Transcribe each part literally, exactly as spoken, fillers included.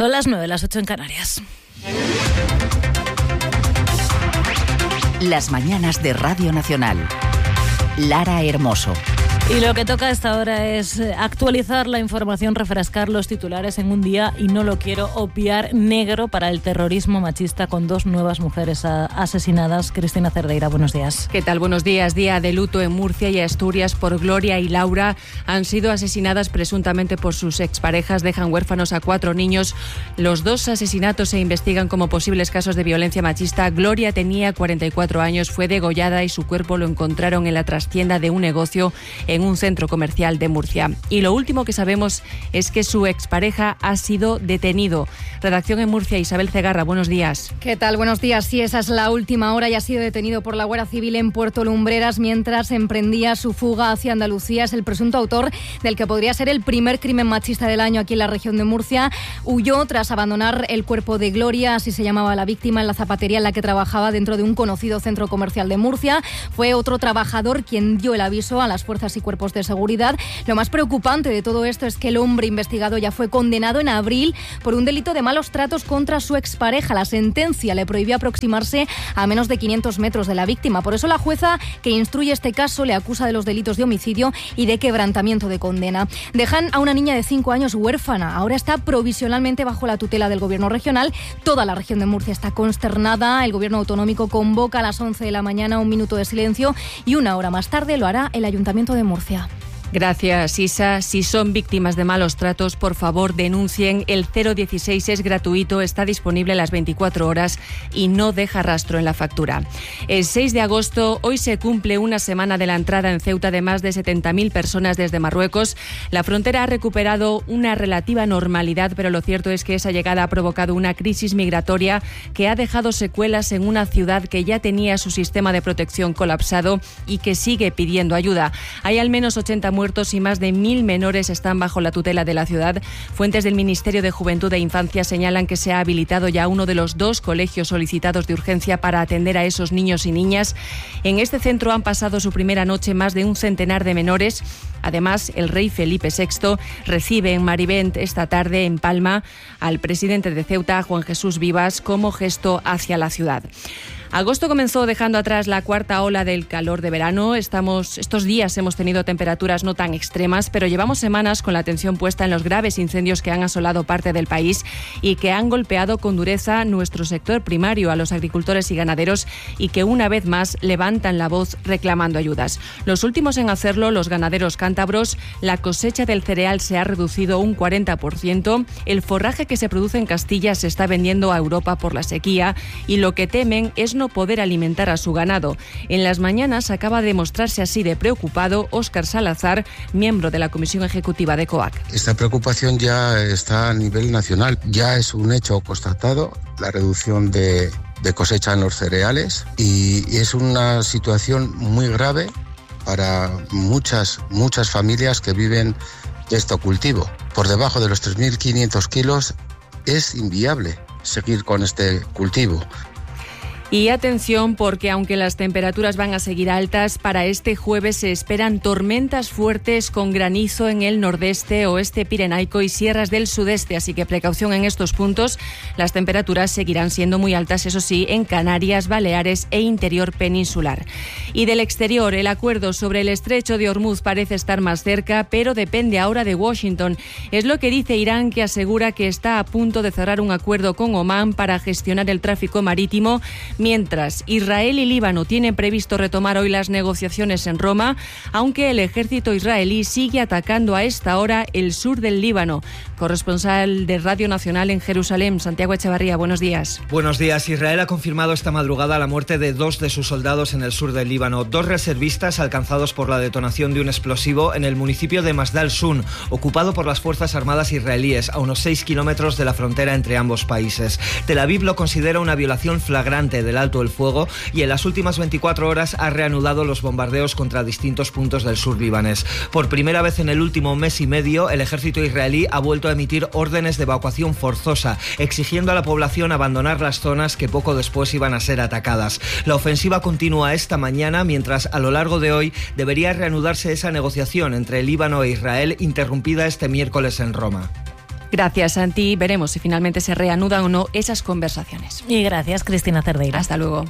Son las nueve, las ocho en Canarias. Las mañanas de Radio Nacional. Lara Hermoso. Y lo que toca a esta hora es actualizar la información, refrescar los titulares en un día, y no lo quiero obviar, negro para el terrorismo machista, con dos nuevas mujeres asesinadas. Cristina Cerdeira, buenos días. ¿Qué tal? Buenos días. Día de luto en Murcia y Asturias por Gloria y Laura. Han sido asesinadas presuntamente por sus exparejas. Dejan huérfanos a cuatro niños. Los dos asesinatos se investigan como posibles casos de violencia machista. Gloria tenía cuarenta y cuatro años, fue degollada y su cuerpo lo encontraron en la trastienda de un negocio en un centro comercial de Murcia. Y lo último que sabemos es que su expareja ha sido detenido. Redacción en Murcia, Isabel Cegarra, buenos días. ¿Qué tal? Buenos días. Sí, esa es la última hora y ha sido detenido por la Guardia Civil en Puerto Lumbreras mientras emprendía su fuga hacia Andalucía. Es el presunto autor del que podría ser el primer crimen machista del año aquí en la región de Murcia. Huyó tras abandonar el cuerpo de Gloria, así se llamaba la víctima, en la zapatería en la que trabajaba dentro de un conocido centro comercial de Murcia. Fue otro trabajador quien dio el aviso a las fuerzas y cuerpos de seguridad. Lo más preocupante de todo esto es que el hombre investigado ya fue condenado en abril por un delito de malos tratos contra su expareja. La sentencia le prohibió aproximarse a menos de quinientos metros de la víctima. Por eso la jueza que instruye este caso le acusa de los delitos de homicidio y de quebrantamiento de condena. Dejan a una niña de cinco años huérfana. Ahora está provisionalmente bajo la tutela del gobierno regional. Toda la región de Murcia está consternada. El gobierno autonómico convoca a las once de la mañana un minuto de silencio y una hora más tarde lo hará el Ayuntamiento de Murcia. Gracias, Isa. Si son víctimas de malos tratos, por favor denuncien. El cero dieciséis es gratuito, está disponible las veinticuatro horas y no deja rastro en la factura. El seis de agosto, hoy se cumple una semana de la entrada en Ceuta de más de setenta mil personas desde Marruecos. La frontera ha recuperado una relativa normalidad, pero lo cierto es que esa llegada ha provocado una crisis migratoria que ha dejado secuelas en una ciudad que ya tenía su sistema de protección colapsado y que sigue pidiendo ayuda. Hay al menos ochenta muertos muertos y más de mil menores están bajo la tutela de la ciudad. Fuentes del Ministerio de Juventud e Infancia señalan que se ha habilitado ya uno de los dos colegios solicitados de urgencia para atender a esos niños y niñas. En este centro han pasado su primera noche más de un centenar de menores. Además, el rey Felipe sexto recibe en Marivent esta tarde, en Palma, al presidente de Ceuta, Juan Jesús Vivas, como gesto hacia la ciudad. Agosto comenzó dejando atrás la cuarta ola del calor de verano. Estamos, estos días hemos tenido temperaturas no tan extremas, pero llevamos semanas con la atención puesta en los graves incendios que han asolado parte del país y que han golpeado con dureza nuestro sector primario, a los agricultores y ganaderos, y que una vez más levantan la voz reclamando ayudas. Los últimos en hacerlo, los ganaderos cántabros. La cosecha del cereal se ha reducido un cuarenta por ciento. El forraje que se produce en Castilla se está vendiendo a Europa por la sequía y lo que temen es no poder alimentar a su ganado. En las mañanas acaba de mostrarse así de preocupado Óscar Salazar, miembro de la Comisión Ejecutiva de COAC. Esta preocupación ya está a nivel nacional. Ya es un hecho constatado la reducción de, de cosecha en los cereales y, y es una situación muy grave para muchas, muchas familias que viven de este cultivo. Por debajo de los tres mil quinientos kilos es inviable seguir con este cultivo. Y atención, porque aunque las temperaturas van a seguir altas, para este jueves se esperan tormentas fuertes con granizo en el nordeste, oeste pirenaico y sierras del sudeste, así que precaución en estos puntos. Las temperaturas seguirán siendo muy altas, eso sí, en Canarias, Baleares e interior peninsular. Y del exterior, el acuerdo sobre el estrecho de Hormuz parece estar más cerca, pero depende ahora de Washington. Es lo que dice Irán, que asegura que está a punto de cerrar un acuerdo con Omán para gestionar el tráfico marítimo. Mientras, Israel y Líbano tienen previsto retomar hoy las negociaciones en Roma, aunque el ejército israelí sigue atacando a esta hora el sur del Líbano. Corresponsal de Radio Nacional en Jerusalén, Santiago Echevarría, buenos días. Buenos días. Israel ha confirmado esta madrugada la muerte de dos de sus soldados en el sur del Líbano, dos reservistas alcanzados por la detonación de un explosivo en el municipio de Masdal Sun, ocupado por las Fuerzas Armadas israelíes, a unos seis kilómetros de la frontera entre ambos países. Tel Aviv lo considera una violación flagrante del alto el fuego y en las últimas veinticuatro horas ha reanudado los bombardeos contra distintos puntos del sur libanés. Por primera vez en el último mes y medio, el ejército israelí ha vuelto a emitir órdenes de evacuación forzosa, exigiendo a la población abandonar las zonas que poco después iban a ser atacadas. La ofensiva continúa esta mañana, mientras a lo largo de hoy debería reanudarse esa negociación entre el Líbano e Israel, interrumpida este miércoles en Roma. Gracias, Santi. Veremos si finalmente se reanudan o no esas conversaciones. Y gracias, Cristina Cerdeira. Hasta luego.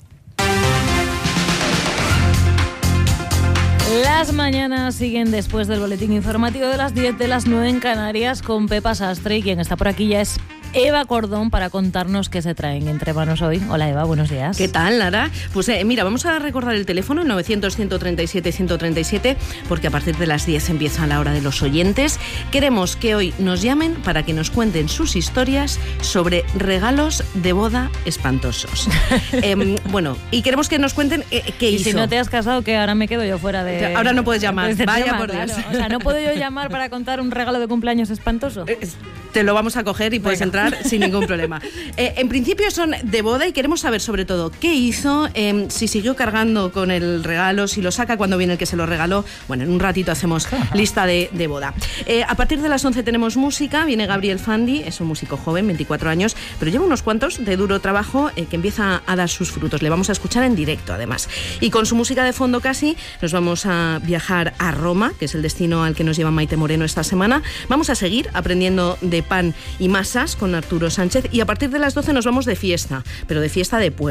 Las mañanas siguen después del boletín informativo de las diez, de las nueve en Canarias, con Pepa Sastre, y quien está por aquí ya es Eva Cordón para contarnos qué se traen entre manos hoy. Hola Eva, buenos días. ¿Qué tal, Lara? Pues eh, mira, vamos a recordar el teléfono novecientos, ciento treinta y siete, ciento treinta y siete, porque a partir de las diez empieza la hora de los oyentes. Queremos que hoy nos llamen para que nos cuenten sus historias sobre regalos de boda espantosos. eh, bueno, y queremos que nos cuenten eh, qué y hizo. Y si no te has casado, que ahora me quedo yo fuera de... Ahora no puedes llamar, vaya tema, por Dios. Claro. O sea, no puedo yo llamar para contar un regalo de cumpleaños espantoso. Te lo vamos a coger y puedes Venga. entrar sin ningún problema. Eh, en principio son de boda y queremos saber sobre todo qué hizo, eh, si siguió cargando con el regalo, si lo saca cuando viene el que se lo regaló. Bueno, en un ratito hacemos lista de, de boda. Eh, a partir de las once tenemos música, viene Gabriel Fandi, es un músico joven, veinticuatro años, pero lleva unos cuantos de duro trabajo eh, que empieza a dar sus frutos. Le vamos a escuchar en directo además. Y con su música de fondo casi nos vamos a viajar a Roma, que es el destino al que nos lleva Maite Moreno esta semana. Vamos a seguir aprendiendo de pan y masas con Arturo Sánchez y a partir de las doce nos vamos de fiesta, pero de fiesta de pueblo.